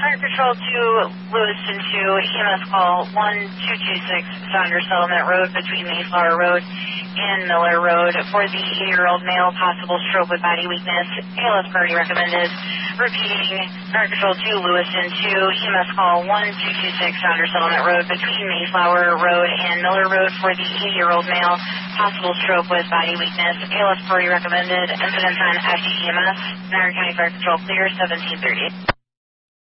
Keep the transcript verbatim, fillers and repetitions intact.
Fire Patrol two, Lewiston two, E M S call one two two six, Saunders Settlement Road between Mayflower Road and Miller Road for the eighty-year-old male, possible stroke with body weakness. A L S priority recommended. Repeating, Fire Patrol two, Lewiston two, E M S call one two two six, Saunders Settlement Road between Mayflower Road and Miller Road for the eighty-year-old male, possible stroke with body weakness. A L S priority recommended. Incident time F D E M S. Niagara County Fire Patrol clear, seventeen thirty.